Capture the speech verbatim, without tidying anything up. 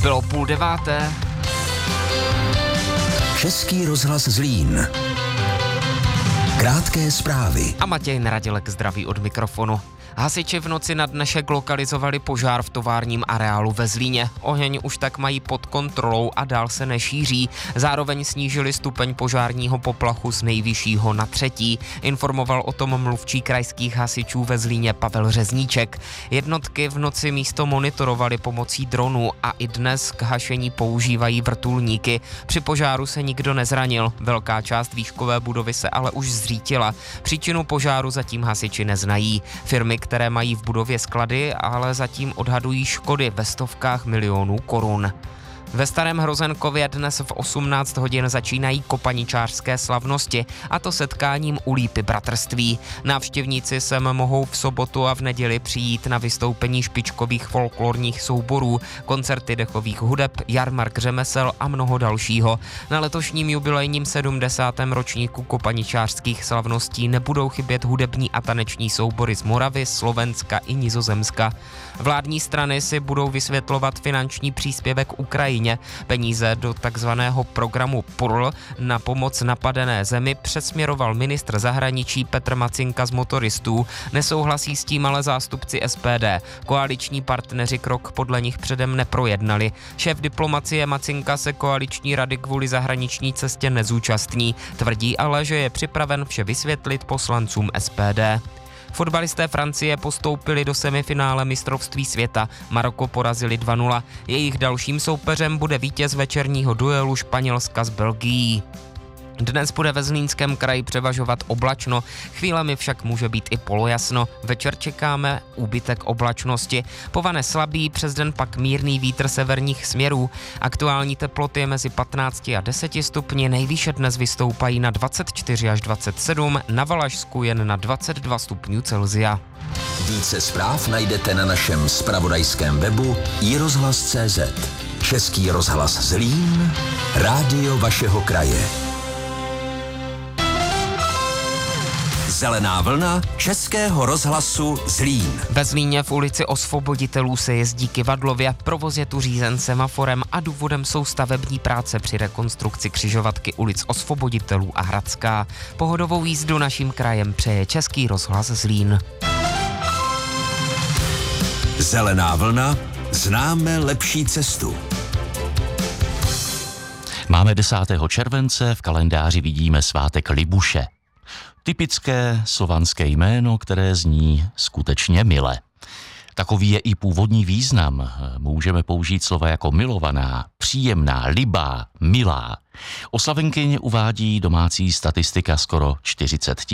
Bylo půl deváté. Český rozhlas Zlín. Krátké zprávy. A Matěj Naradilek zdraví od mikrofonu. Hasiči v noci na dnešek lokalizovali požár v továrním areálu ve Zlíně. Oheň už tak mají pod kontrolou a dál se nešíří. Zároveň snížili stupeň požárního poplachu z nejvyššího na třetí. Informoval o tom mluvčí krajských hasičů ve Zlíně Pavel Řezníček. Jednotky v noci místo monitorovali pomocí dronů a i dnes k hašení používají vrtulníky. Při požáru se nikdo nezranil. Velká část výškové budovy se ale už zřítila. Příčinu požáru zatím hasiči neznají. Firmy, které mají v budově sklady, ale zatím odhadují škody ve stovkách milionů korun. Ve Starém Hrozenkově dnes v osmnáct hodin začínají kopaničářské slavnosti, a to setkáním u lípy bratrství. Návštěvníci sem mohou v sobotu a v neděli přijít na vystoupení špičkových folklorních souborů, koncerty dechových hudeb, jarmark řemesel a mnoho dalšího. Na letošním jubilejním sedmdesátém ročníku kopaničářských slavností nebudou chybět hudební a taneční soubory z Moravy, Slovenska i Nizozemska. Vládní strany si budou vysvětlovat finanční příspěvek Ukrajině. Peníze do takzvaného programu P U R L na pomoc napadené zemi přesměroval ministr zahraničí Petr Macinka z Motoristů. Nesouhlasí s tím ale zástupci S P D. Koaliční partneři krok podle nich předem neprojednali. Šéf diplomacie Macinka se koaliční rady kvůli zahraniční cestě nezúčastní. Tvrdí ale, že je připraven vše vysvětlit poslancům S P D. Fotbalisté Francie postoupili do semifinále mistrovství světa. Maroko porazili dva nula. Jejich dalším soupeřem bude vítěz večerního duelu Španělska s Belgií. Dnes bude ve Zlínském kraji převažovat oblačno, chvílemi však může být i polojasno. Večer čekáme úbytek oblačnosti. Povane slabý, přes den pak mírný vítr severních směrů. Aktuální teploty je mezi patnácti a deseti stupni, nejvýše dnes vystoupají na dvacet čtyři až dvacet sedm, na Valašsku jen na dvacet dva stupňů Celsia. Více zpráv najdete na našem zpravodajském webu i rozhlas tečka cé zet. Český rozhlas Zlín, rádio vašeho kraje. Zelená vlna Českého rozhlasu Zlín. Ve Zlíně v ulici Osvoboditelů se jezdí kyvadlově, provoz je tu řízen semaforem a důvodem jsou stavební práce při rekonstrukci křižovatky ulic Osvoboditelů a Hradská. Pohodovou jízdu naším krajem přeje Český rozhlas Zlín. Zelená vlna, známe lepší cestu. Máme desátého července, v kalendáři vidíme svátek Libuše. Typické slovanské jméno, které zní skutečně mile. Takový je i původní význam. Můžeme použít slova jako milovaná, příjemná, libá, milá. O slavenkyni uvádí domácí statistika skoro čtyřicet